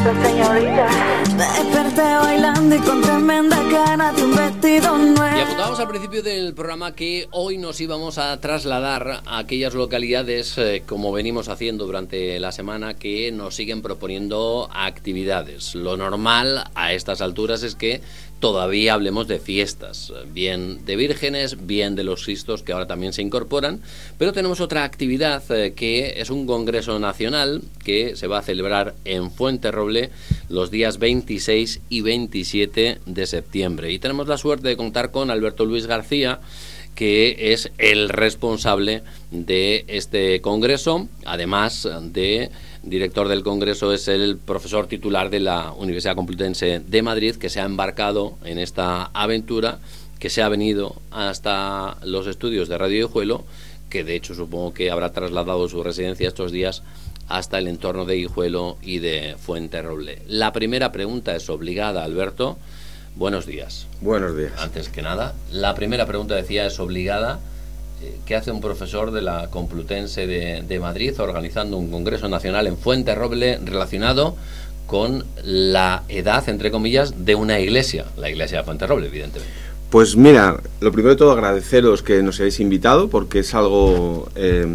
señorita. Desperté bailando y con tremenda gana de un vestido nuevo. Y apuntábamos al principio del programa que hoy nos íbamos a trasladar a aquellas localidades, como venimos haciendo durante la semana, que nos siguen proponiendo actividades. Lo normal a estas alturas es que todavía hablemos de fiestas, bien de vírgenes, bien de los Cristos, que ahora también se incorporan, pero tenemos otra actividad que es un congreso nacional que se va a celebrar en Fuenterroble los días 26 y 27 de septiembre. Y tenemos la suerte de contar con Alberto Luis García, que es el responsable de este congreso. Además de director del congreso, es el profesor titular de la Universidad Complutense de Madrid, que se ha embarcado en esta aventura, que se ha venido hasta los estudios de Radio Guijuelo, que de hecho supongo que habrá trasladado su residencia estos días hasta el entorno de Guijuelo y de Fuenterroble. La primera pregunta es obligada, Alberto. Buenos días. Buenos días. Antes que nada, la primera pregunta, decía, es obligada. ¿Qué hace un profesor de la Complutense de Madrid organizando un congreso nacional en Fuenterroble relacionado con la edad, entre comillas, de una iglesia, la iglesia de Fuenterroble, evidentemente? Pues mira, lo primero de todo agradeceros que nos hayáis invitado, porque es algo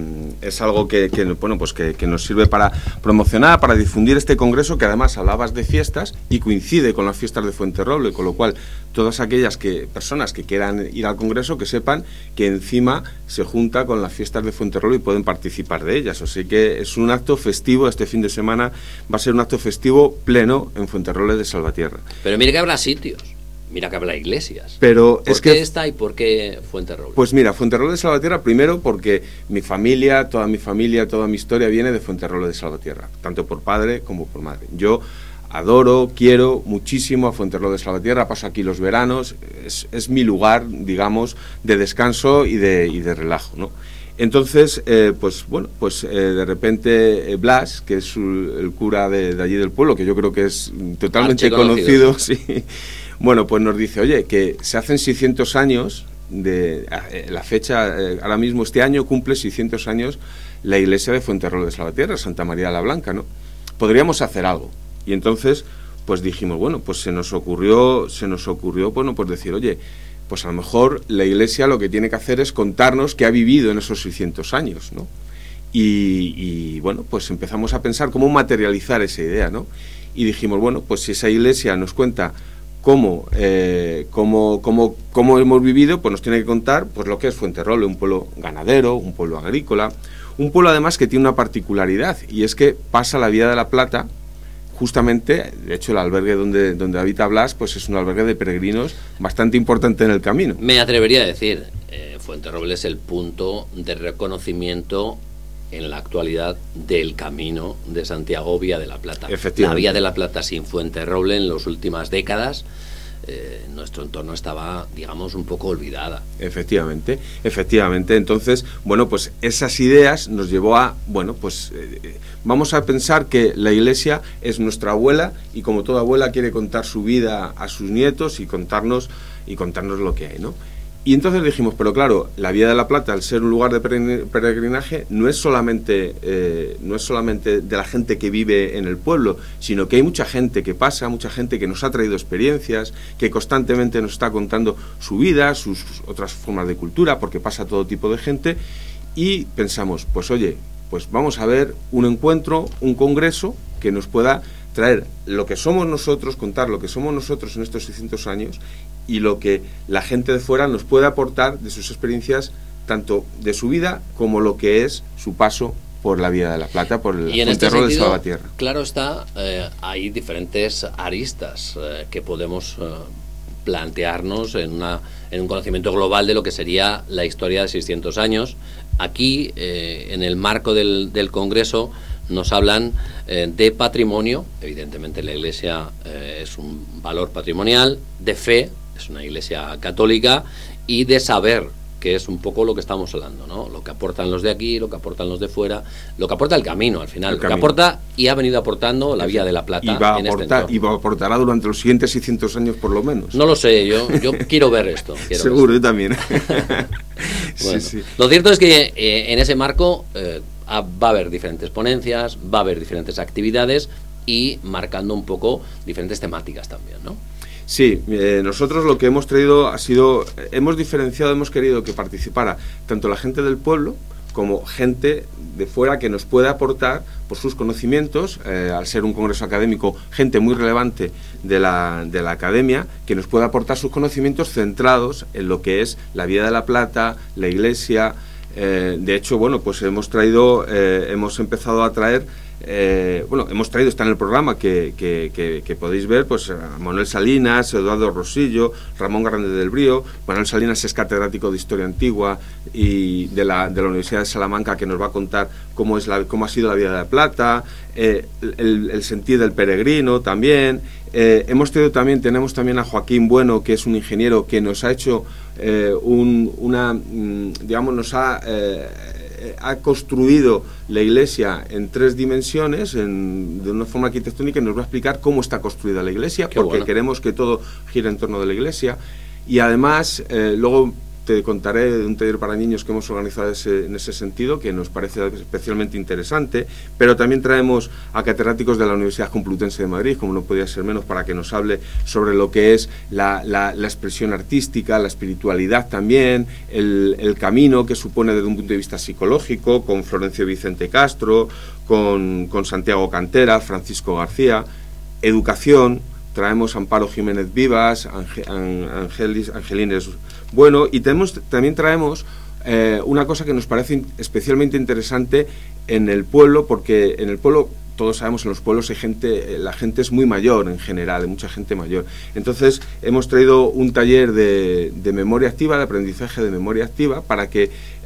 que nos sirve para promocionar, para difundir este congreso, que además hablabas de fiestas y coincide con las fiestas de Fuenterroble, con lo cual todas aquellas personas que quieran ir al congreso, que sepan que encima se junta con las fiestas de Fuenterroble y pueden participar de ellas. Así que es un acto festivo. Este fin de semana va a ser un acto festivo pleno en Fuenterroble de Salvatierra. Pero mire que habrá sitios. Mira que habrá iglesias. Pero ¿Por qué esta y por qué Fuenterroble? Pues mira, Fuenterroble de Salvatierra, primero porque mi familia, toda mi historia viene de Fuenterroble de Salvatierra, tanto por padre como por madre. Yo adoro, quiero muchísimo a Fuenterroble de Salvatierra, paso aquí los veranos, es mi lugar, digamos, de descanso y de relajo, ¿no? Entonces, de repente Blas, que es el cura de allí del pueblo, que yo creo que es totalmente conocido, sí. Bueno, pues nos dice, oye, que se hacen 600 años de la fecha, ahora mismo este año cumple 600 años la iglesia de Fuenterroble de Salvatierra, Santa María de la Blanca, ¿no? Podríamos hacer algo. Y entonces, pues dijimos, bueno, pues se nos ocurrió, bueno, pues decir, oye, pues a lo mejor la iglesia lo que tiene que hacer es contarnos qué ha vivido en esos 600 años, ¿no? Y bueno, pues empezamos a pensar cómo materializar esa idea, ¿no? Y dijimos, bueno, pues si esa iglesia nos cuenta cómo hemos vivido, pues nos tiene que contar pues lo que es Fuenterroble, un pueblo ganadero, un pueblo agrícola, un pueblo además que tiene una particularidad, y es que pasa la Vía de la Plata, justamente, de hecho el albergue donde habita Blas, pues es un albergue de peregrinos bastante importante en el camino. Me atrevería a decir, Fuenterroble es el punto de reconocimiento en la actualidad del Camino de Santiago Vía de la Plata. La Vía de la Plata sin Fuenterroble en las últimas décadas, nuestro entorno estaba, digamos, un poco olvidada. Efectivamente. Entonces, bueno, pues esas ideas nos llevó a, bueno, pues vamos a pensar que la iglesia es nuestra abuela, y como toda abuela quiere contar su vida a sus nietos y contarnos lo que hay, ¿no? Y entonces dijimos, pero claro, la Vía de la Plata, al ser un lugar de peregrinaje, no es solamente de la gente que vive en el pueblo, sino que hay mucha gente que pasa, mucha gente que nos ha traído experiencias, que constantemente nos está contando su vida, sus otras formas de cultura, porque pasa todo tipo de gente, y pensamos, pues oye, pues vamos a ver un encuentro, un congreso que nos pueda traer lo que somos nosotros, contar lo que somos nosotros en estos 600 años, y lo que la gente de fuera nos puede aportar de sus experiencias, tanto de su vida como lo que es su paso por la Vía de la Plata, por el Fuenterroble de Salvatierra. Claro está, hay diferentes aristas que podemos plantearnos en un conocimiento global de lo que sería la historia de 600 años. Aquí, en el marco del Congreso, nos hablan de patrimonio. Evidentemente la iglesia es un valor patrimonial, de fe, es una iglesia católica, y de saber, que es un poco lo que estamos hablando, ¿no? Lo que aportan los de aquí, lo que aportan los de fuera, lo que aporta el camino al final, lo que aporta y ha venido aportando la Vía de la Plata. Y aportará durante los siguientes 600 años por lo menos. No lo sé, yo quiero ver esto. Seguro, yo también. Bueno, sí. Lo cierto es que en ese marco va a haber diferentes ponencias, va a haber diferentes actividades, y marcando un poco diferentes temáticas también, ¿no? Sí, nosotros lo que hemos traído ha sido, hemos diferenciado, hemos querido que participara tanto la gente del pueblo como gente de fuera que nos pueda aportar por sus conocimientos, al ser un congreso académico, gente muy relevante de la academia, que nos pueda aportar sus conocimientos centrados en lo que es la vida de La Plata, la iglesia. De hecho, bueno, pues hemos empezado a traer, hemos traído, está en el programa que podéis ver, pues a Manuel Salinas, Eduardo Rosillo, Ramón Grande del Brío. Manuel Salinas es catedrático de Historia Antigua y de la Universidad de Salamanca, que nos va a contar cómo ha sido la vida de La Plata, el sentir del peregrino también. Tenemos también a Joaquín Bueno, que es un ingeniero que nos ha hecho ha construido la iglesia en 3 dimensiones, de una forma arquitectónica, y nos va a explicar cómo está construida la iglesia, porque queremos que todo gire en torno de la iglesia. Y además, luego te contaré de un taller para niños que hemos organizado en ese sentido, que nos parece especialmente interesante, pero también traemos a catedráticos de la Universidad Complutense de Madrid, como no podía ser menos, para que nos hable sobre lo que es la expresión artística, la espiritualidad también, el camino que supone desde un punto de vista psicológico, con Florencio Vicente Castro, con Santiago Cantera, Francisco García. Educación, traemos a Amparo Jiménez Vivas, Angelines Bueno, y también traemos una cosa que nos parece especialmente interesante en el pueblo, porque en el pueblo, todos sabemos, en los pueblos la gente es muy mayor en general, hay mucha gente mayor. Entonces hemos traído un taller de memoria activa, de aprendizaje de memoria activa, para que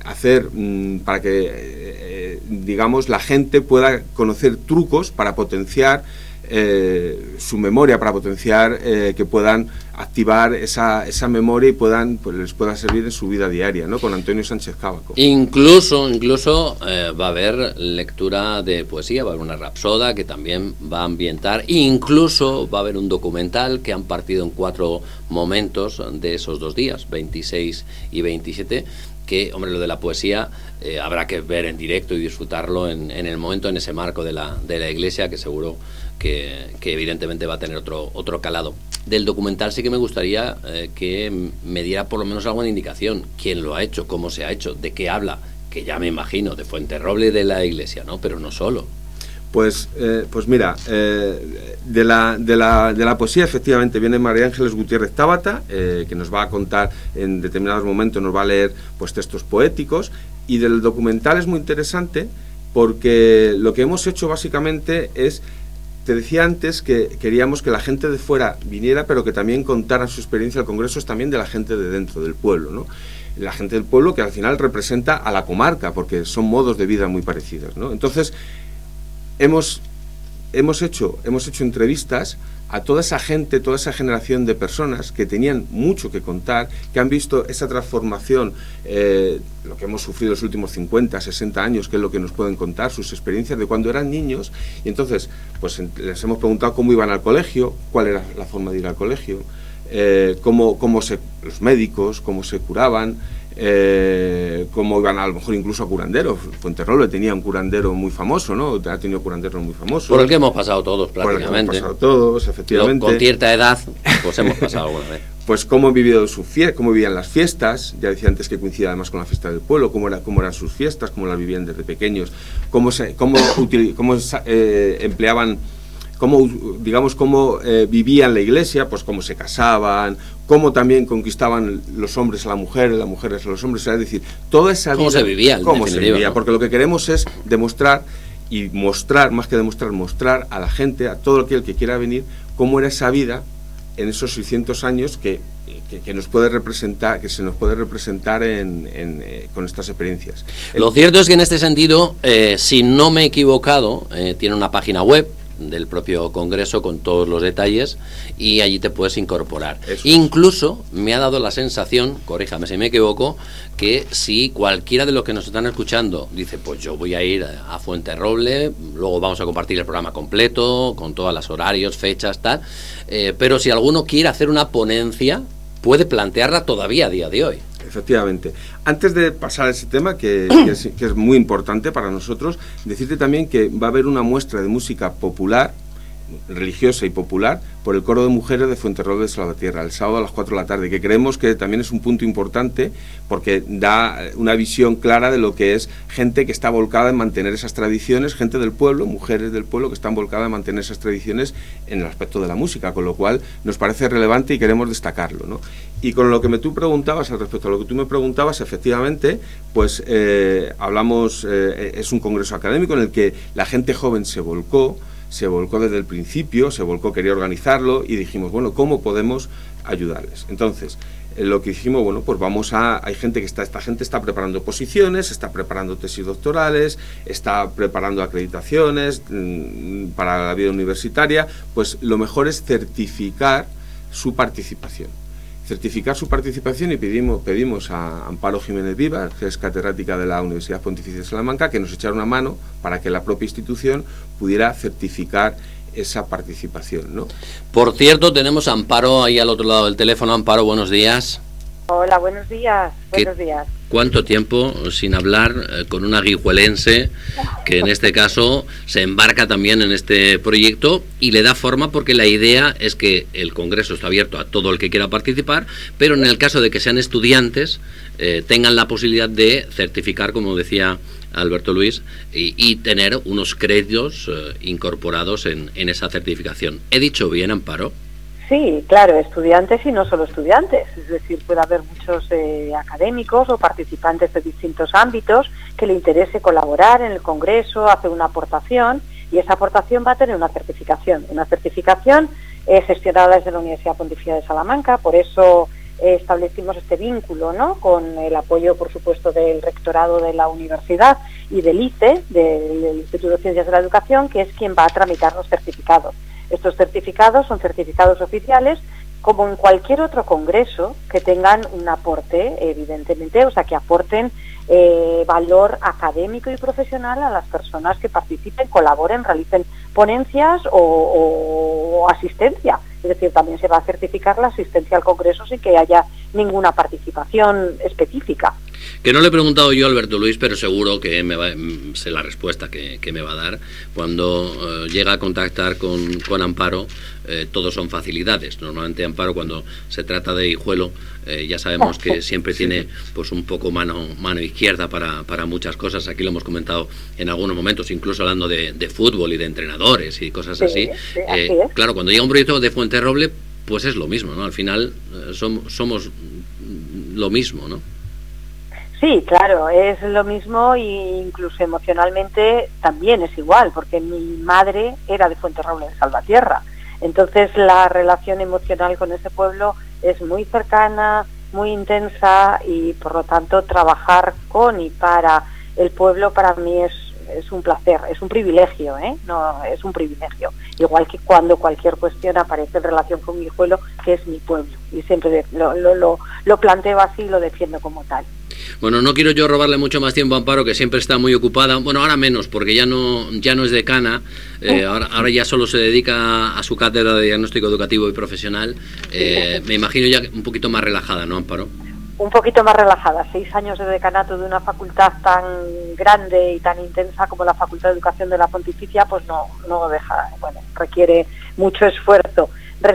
digamos, la gente pueda conocer trucos para potenciar su memoria, para potenciar que puedan activar esa memoria y les pueda servir en su vida diaria, ¿no? Con Antonio Sánchez Cábaco. Incluso va a haber lectura de poesía, va a haber una rapsoda que también va a ambientar, incluso va a haber un documental que han partido en 4 momentos de esos 2 días, 26 y 27, que, hombre, lo de la poesía habrá que ver en directo y disfrutarlo en el momento, en ese marco de la iglesia, que seguro que evidentemente va a tener otro calado. Del documental sí que me gustaría que me diera por lo menos alguna indicación. ¿Quién lo ha hecho? ¿Cómo se ha hecho? ¿De qué habla? Que ya me imagino, de Fuenterroble y de la iglesia, ¿no? Pero no solo. Pues mira, de la poesía efectivamente viene María Ángeles Gutiérrez Tábata, que nos va a contar en determinados momentos, nos va a leer pues textos poéticos. Y del documental es muy interesante porque lo que hemos hecho básicamente es, te decía antes que queríamos que la gente de fuera viniera, pero que también contara su experiencia. El congreso es también de la gente de dentro, del pueblo, ¿no? La gente del pueblo, que al final representa a la comarca, porque son modos de vida muy parecidos, ¿no? Entonces hemos hecho entrevistas a toda esa gente, toda esa generación de personas que tenían mucho que contar, que han visto esa transformación, lo que hemos sufrido los últimos 50, 60 años, que es lo que nos pueden contar, sus experiencias de cuando eran niños. Y entonces pues les hemos preguntado cómo iban al colegio, cuál era la forma de ir al colegio, los médicos, cómo se curaban, cómo iban a lo mejor incluso a curanderos. Fuenterroble tenía un curandero muy famoso, ¿no? Ha tenido curanderos muy famosos. Por el que hemos pasado todos, prácticamente. Por el que hemos pasado todos, efectivamente. Con cierta edad, pues hemos pasado alguna vez. Pues cómo han vivido cómo vivían las fiestas. Ya decía antes que coincidía además con la fiesta del pueblo, cómo eran sus fiestas, cómo las vivían desde pequeños, cómo empleaban, cómo vivían la iglesia, pues cómo se casaban, cómo también conquistaban los hombres a la mujer, las mujeres a los hombres, es decir, toda esa vida, cómo se vivía, ¿no? Porque lo que queremos es demostrar, y mostrar, más que demostrar, mostrar a la gente, a todo aquel que quiera venir, cómo era esa vida en esos 600 años que nos puede representar, que se nos puede representar con estas experiencias. Lo cierto es que en este sentido, si no me he equivocado, tiene una página web del propio congreso con todos los detalles, y allí te puedes incorporar. Incluso me ha dado la sensación, corríjame si me equivoco, que si cualquiera de los que nos están escuchando dice, pues yo voy a ir a Fuenterroble, luego vamos a compartir el programa completo con todos los horarios, fechas, tal, pero si alguno quiere hacer una ponencia, puede plantearla todavía a día de hoy. Efectivamente. Antes de pasar a ese tema, que es muy importante para nosotros, decirte también que va a haber una muestra de música popular religiosa y popular por el coro de mujeres de Fuenterroble de Salvatierra, el sábado a las 4 de la tarde, que creemos que también es un punto importante porque da una visión clara de lo que es gente que está volcada en mantener esas tradiciones, gente del pueblo, mujeres del pueblo que están volcadas en mantener esas tradiciones en el aspecto de la música, con lo cual nos parece relevante y queremos destacarlo, ¿no? Y con lo que tú preguntabas, al respecto a lo que tú me preguntabas, efectivamente, pues hablamos, es un congreso académico en el que la gente joven se volcó desde el principio, quería organizarlo y dijimos, bueno, ¿cómo podemos ayudarles? Entonces, lo que dijimos, bueno, pues hay gente esta gente está preparando oposiciones, está preparando tesis doctorales, está preparando acreditaciones para la vida universitaria, pues lo mejor es certificar su participación y pedimos a Amparo Jiménez Viva, que es catedrática de la Universidad Pontificia de Salamanca, que nos echara una mano para que la propia institución pudiera certificar esa participación, ¿no? Por cierto, tenemos a Amparo ahí al otro lado del teléfono. Amparo, buenos días. Hola, buenos días. Buenos días. ¿Cuánto tiempo sin hablar con una guijuelense que en este caso se embarca también en este proyecto y le da forma, porque la idea es que el Congreso está abierto a todo el que quiera participar, pero en el caso de que sean estudiantes tengan la posibilidad de certificar, como decía Alberto Luis, y tener unos créditos incorporados en esa certificación. ¿He dicho bien, Amparo? Sí, claro, estudiantes y no solo estudiantes, es decir, puede haber muchos académicos o participantes de distintos ámbitos que le interese colaborar en el Congreso, hacer una aportación, y esa aportación va a tener una certificación gestionada desde la Universidad Pontificia de Salamanca. Por eso establecimos este vínculo, ¿no?, con el apoyo, por supuesto, del rectorado de la universidad y del ICE, del Instituto de Ciencias de la Educación, que es quien va a tramitar los certificados. Estos certificados son certificados oficiales, como en cualquier otro congreso, que tengan un aporte, evidentemente, o sea, que aporten valor académico y profesional a las personas que participen, colaboren, realicen ponencias o asistencia. Es decir, también se va a certificar la asistencia al congreso sin que haya ninguna participación específica. Que no le he preguntado yo a Alberto Luis, pero seguro que sé la respuesta que me va a dar. Cuando llega a contactar con Amparo, todo son facilidades. Normalmente Amparo, cuando se trata de hijuelo, ya sabemos que siempre tiene pues un poco mano izquierda para muchas cosas. Aquí lo hemos comentado en algunos momentos, incluso hablando de fútbol y de entrenadores y cosas así. Sí, así es. Claro, cuando llega un proyecto de Fuenterroble, pues es lo mismo, ¿no? Al final somos lo mismo, ¿no? Sí, claro, es lo mismo, e incluso emocionalmente también es igual, porque mi madre era de Fuenterroble de Salvatierra. Entonces la relación emocional con ese pueblo es muy cercana, muy intensa, y por lo tanto trabajar con y para el pueblo para mí es un placer, es un privilegio, no, es un privilegio. Igual que cuando cualquier cuestión aparece en relación con mi pueblo, que es mi pueblo, y siempre lo planteo así y lo defiendo como tal. Bueno, no quiero yo robarle mucho más tiempo a Amparo, que siempre está muy ocupada. Bueno, ahora menos, porque ya no es decana, ahora ya solo se dedica a su cátedra de diagnóstico educativo y profesional. Me imagino ya un poquito más relajada, ¿no, Amparo? Un poquito más relajada. 6 años de decanato de una facultad tan grande y tan intensa como la Facultad de Educación de la Pontificia, pues no deja, requiere mucho esfuerzo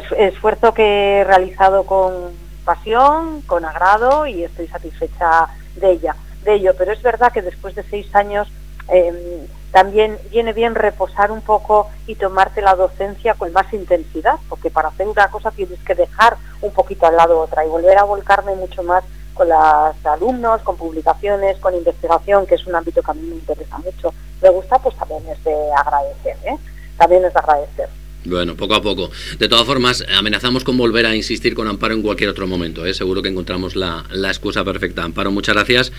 que he realizado con pasión, con agrado, y estoy satisfecha de ello. Pero es verdad que después de 6 años también viene bien reposar un poco y tomarte la docencia con más intensidad, porque para hacer una cosa tienes que dejar un poquito al lado otra y volver a volcarme mucho más con los alumnos, con publicaciones, con investigación, que es un ámbito que a mí me interesa mucho. Me gusta, pues también es de agradecer, también es de agradecer. Bueno, poco a poco. De todas formas, amenazamos con volver a insistir con Amparo en cualquier otro momento, Seguro que encontramos la excusa perfecta. Amparo, muchas gracias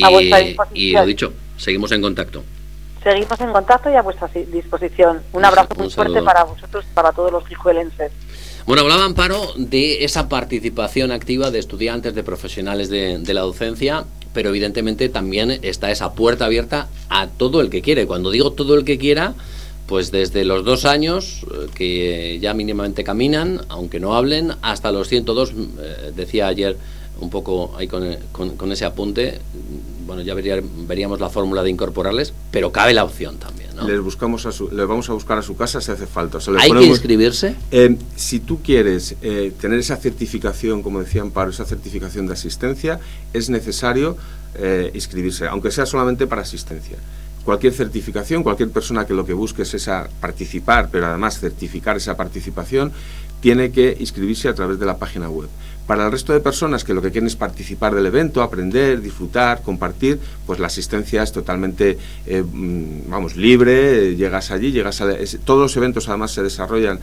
y lo dicho, seguimos en contacto. Seguimos en contacto y a vuestra disposición. Un abrazo muy fuerte para vosotros y para todos los guijuelenses. Bueno, hablaba Amparo de esa participación activa de estudiantes, de profesionales de la docencia, pero evidentemente también está esa puerta abierta a todo el que quiere. Cuando digo todo el que quiera, pues desde los 2 años, que ya mínimamente caminan, aunque no hablen, hasta los 102, decía ayer un poco ahí con ese apunte, bueno, ya veríamos la fórmula de incorporarles, pero cabe la opción también, ¿no? Les vamos a buscar a su casa si hace falta. O sea, ¿Hay que inscribirse? Si tú quieres tener esa certificación, como decía Amparo, esa certificación de asistencia, es necesario inscribirse, aunque sea solamente para asistencia. Cualquier certificación, cualquier persona que lo que busque es participar, pero además certificar esa participación, tiene que inscribirse a través de la página web. Para el resto de personas que lo que quieren es participar del evento, aprender, disfrutar, compartir, pues la asistencia es totalmente, libre. Llegas allí, todos los eventos además se desarrollan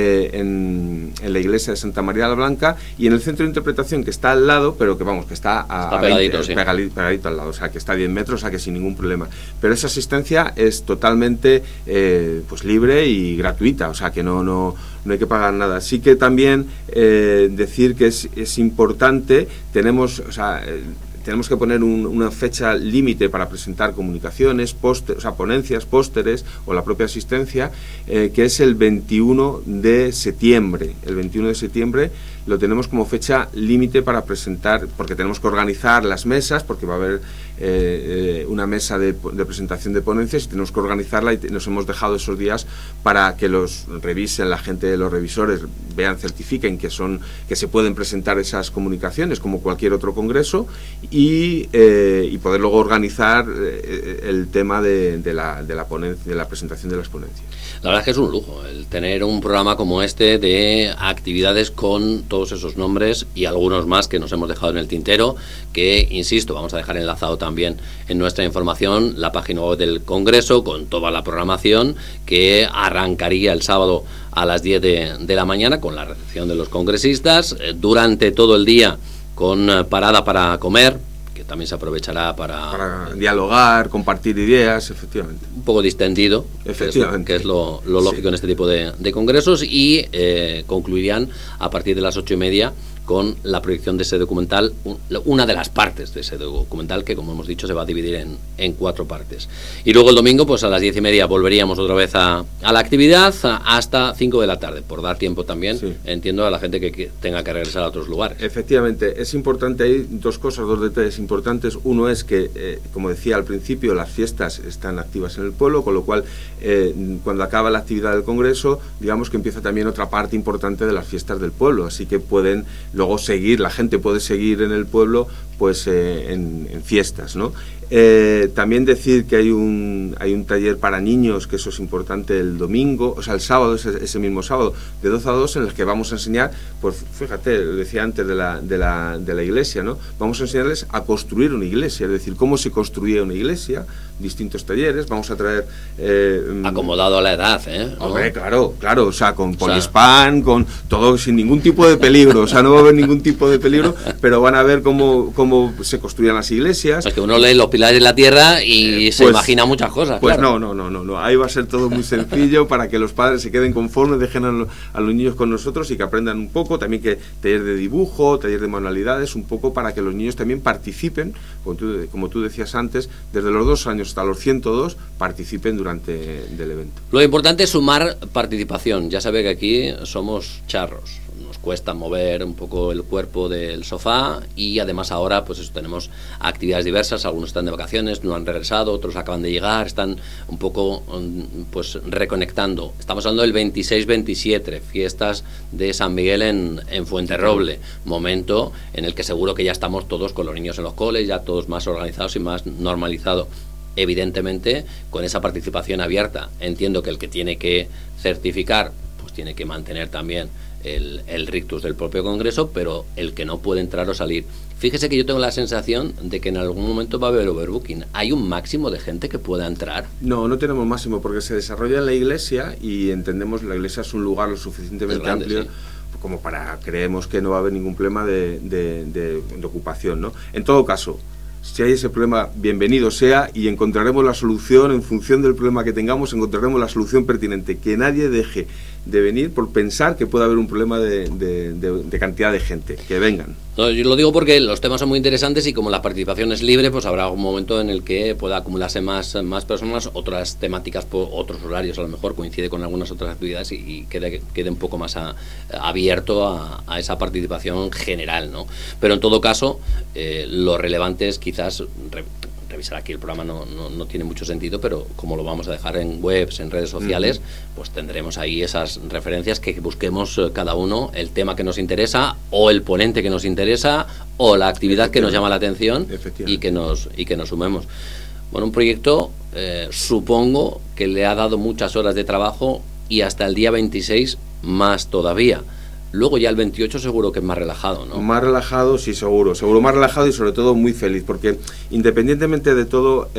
en la iglesia de Santa María la Blanca y en el centro de interpretación que está al lado, pero que está pegadito al lado, o sea que está a 10 metros, o sea que sin ningún problema. Pero esa asistencia es totalmente libre y gratuita, o sea que no hay que pagar nada. Sí que también decir que es importante, tenemos que poner una fecha límite para presentar comunicaciones, ponencias, pósteres o la propia asistencia, que es el 21 de septiembre. El 21 de septiembre lo tenemos como fecha límite para presentar, porque tenemos que organizar las mesas, porque va a haber una mesa de presentación de ponencias y tenemos que organizarla, y nos hemos dejado esos días para que los revisen, la gente de los revisores vean, certifiquen que se pueden presentar esas comunicaciones como cualquier otro congreso y poder luego organizar el tema de la ponencia, de la presentación de las ponencias. La verdad es que es un lujo el tener un programa como este de actividades con todos esos nombres y algunos más que nos hemos dejado en el tintero, que, insisto, vamos a dejar enlazado también en nuestra información la página web del Congreso con toda la programación, que arrancaría el sábado a las 10 de la mañana con la recepción de los congresistas, durante todo el día con parada para comer, que también se aprovechará para dialogar, compartir ideas, efectivamente. Un poco distendido, efectivamente, que es lo lógico en este tipo de congresos, y concluirían a partir de las 8:30 con la proyección de ese documental, una de las partes de ese documental, que, como hemos dicho, se va a dividir en 4 partes. Y luego el domingo, pues a las 10:30 volveríamos otra vez a la actividad hasta 5 de la tarde, por dar tiempo también, sí, entiendo, a la gente que tenga que regresar a otros lugares. Efectivamente, es importante, hay dos detalles importantes. Uno es que, como decía al principio, las fiestas están activas en el pueblo, con lo cual, cuando acaba la actividad del Congreso, digamos que empieza también otra parte importante de las fiestas del pueblo, así que pueden luego la gente puede seguir en el pueblo pues en fiestas, ¿no? También decir que hay un taller para niños, que eso es importante, el domingo, o sea el sábado, ese mismo sábado, de 12 a 2, en el que vamos a enseñar, pues fíjate, lo decía antes de la iglesia, ¿no? Vamos a enseñarles a construir una iglesia, es decir, cómo se construía una iglesia, distintos talleres, vamos a traer... acomodado a la edad, ¿no? Hombre, claro, o sea, con Polispan, con todo, sin ningún tipo de peligro, o sea, no va a haber ningún tipo de peligro, pero van a ver cómo se construían las iglesias. Es que uno lee los pilares de la tierra y se imagina muchas cosas. Pues claro. No, ahí va a ser todo muy sencillo para que los padres se queden conformes, dejen a los niños con nosotros y que aprendan un poco, también que taller de dibujo, taller de manualidades, un poco para que los niños también participen, como tú decías antes, desde los 2 años hasta los 102, participen durante el evento. Lo importante es sumar participación. Ya sabe que aquí somos charros, nos cuesta mover un poco el cuerpo del sofá, y además ahora pues eso, tenemos actividades diversas, algunos están de vacaciones, no han regresado, otros acaban de llegar, están un poco pues reconectando. Estamos hablando del 26-27, fiestas de San Miguel en Fuenterroble, momento en el que seguro que ya estamos todos con los niños en los coles, ya todos más organizados y más normalizados. Evidentemente, con esa participación abierta, entiendo que el que tiene que certificar, pues tiene que mantener también el rictus del propio Congreso, pero el que no puede entrar o salir. Fíjese que yo tengo la sensación de que en algún momento va a haber overbooking. ¿Hay un máximo de gente que pueda entrar? No tenemos máximo, porque se desarrolla en la iglesia y entendemos que la iglesia es un lugar lo suficientemente grande, amplio, sí, como creemos que no va a haber ningún problema de ocupación, ¿no? En todo caso, si hay ese problema, bienvenido sea, y encontraremos la solución en función del problema que tengamos, encontraremos la solución pertinente. Que nadie deje de venir por pensar que puede haber un problema de cantidad de gente. Que vengan. No, yo lo digo porque los temas son muy interesantes y como la participación es libre, pues habrá un momento en el que pueda acumularse más personas, otras temáticas por otros horarios, a lo mejor coincide con algunas otras actividades y quede un poco más abierto a esa participación general, ¿no? Pero en todo caso, lo relevante es quizás revisar aquí el programa no tiene mucho sentido, pero como lo vamos a dejar en webs, en redes sociales, pues tendremos ahí esas referencias, que busquemos cada uno el tema que nos interesa, o el ponente que nos interesa, o la actividad que nos llama la atención, y que nos sumemos. Bueno, un proyecto, supongo que le ha dado muchas horas de trabajo, y hasta el día 26 más todavía. Luego ya el 28 seguro que es más relajado, ¿no? Más relajado, sí, seguro más relajado, y sobre todo muy feliz, porque independientemente de todo,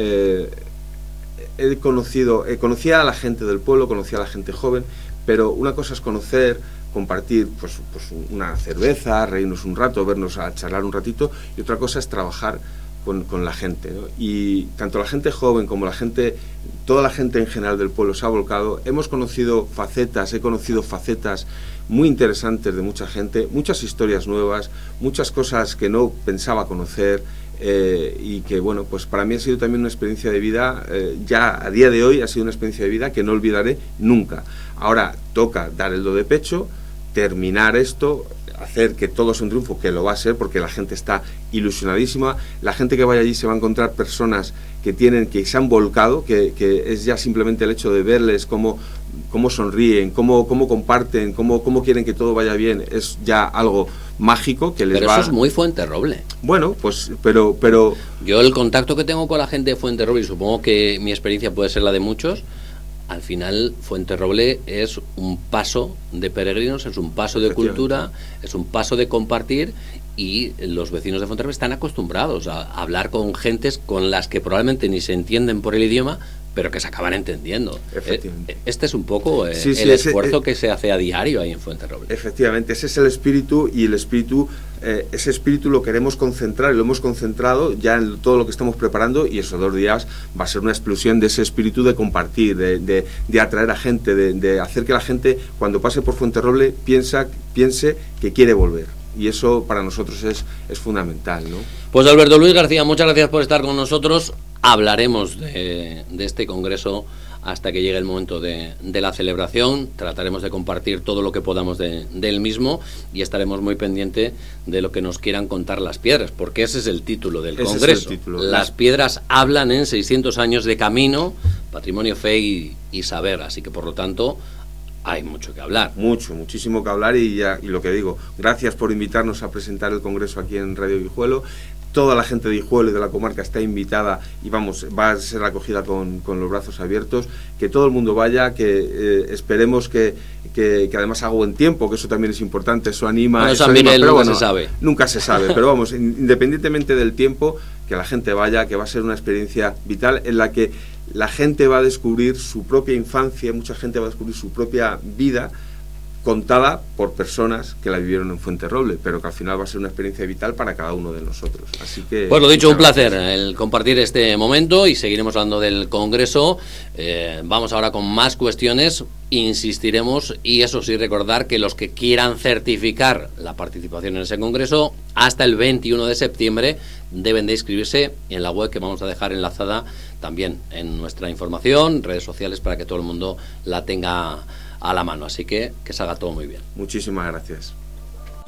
conocía a la gente del pueblo, conocía a la gente joven, pero una cosa es conocer, compartir pues una cerveza, reírnos un rato, vernos a charlar un ratito, y otra cosa es trabajar con la gente, ¿no? Y tanto la gente joven como toda la gente en general del pueblo se ha volcado. He conocido facetas muy interesantes de mucha gente, muchas historias nuevas, muchas cosas que no pensaba conocer, y que, bueno, pues para mí ha sido también una experiencia de vida, ya a día de hoy ha sido una experiencia de vida que no olvidaré nunca. Ahora toca dar el do de pecho, terminar esto, hacer que todo sea un triunfo, que lo va a ser, porque la gente está ilusionadísima. La gente que vaya allí se va a encontrar personas que se han volcado, que es ya simplemente el hecho de verles cómo sonríen, cómo comparten, cómo quieren que todo vaya bien, es ya algo mágico que les pero va... eso es muy Fuenterroble. Bueno, pues, pero... Yo el contacto que tengo con la gente de Fuenterroble, y supongo que mi experiencia puede ser la de muchos, al final Fuenterroble es un paso de peregrinos, es un paso de cultura, es un paso de compartir, y los vecinos de Fuenterroble están acostumbrados a hablar con gentes con las que probablemente ni se entienden por el idioma, pero que se acaban entendiendo. Este es un poco el esfuerzo que se hace a diario ahí en Fuenterroble. Efectivamente, ese es el espíritu, y ese espíritu lo queremos concentrar, y lo hemos concentrado ya en todo lo que estamos preparando, y esos 2 días va a ser una explosión de ese espíritu de compartir, de atraer a gente, de hacer que la gente, cuando pase por Fuenterroble, piense que quiere volver. Y eso para nosotros es fundamental, ¿no? Pues Alberto Luis García, muchas gracias por estar con nosotros. Hablaremos de este congreso hasta que llegue el momento de la celebración. Trataremos de compartir todo lo que podamos del mismo, y estaremos muy pendientes de lo que nos quieran contar las piedras, porque ese es el título del congreso. Las piedras hablan en 600 años de camino, patrimonio, fe y saber. Así que, por lo tanto, hay mucho que hablar. Muchísimo que hablar, y lo que digo, gracias por invitarnos a presentar el congreso aquí en Radio Guijuelo. Toda la gente de Guijuelo y de la comarca está invitada, y va a ser acogida con los brazos abiertos. Que todo el mundo vaya, que esperemos que además haga buen tiempo, que eso también es importante, eso anima. Bueno, San Miguel nunca se sabe. Nunca se sabe, pero vamos, independientemente del tiempo, que la gente vaya, que va a ser una experiencia vital en la que la gente va a descubrir su propia infancia, mucha gente va a descubrir su propia vida, contada por personas que la vivieron en Fuenterroble, pero que al final va a ser una experiencia vital para cada uno de nosotros. Así que, pues lo dicho, un placer el compartir este momento, y seguiremos hablando del congreso. Vamos ahora con más cuestiones, insistiremos, y eso sí, recordar que los que quieran certificar la participación en ese congreso, hasta el 21 de septiembre deben de inscribirse en la web, que vamos a dejar enlazada también en nuestra información, redes sociales, para que todo el mundo la tenga a la mano. Así que salga todo muy bien. Muchísimas gracias.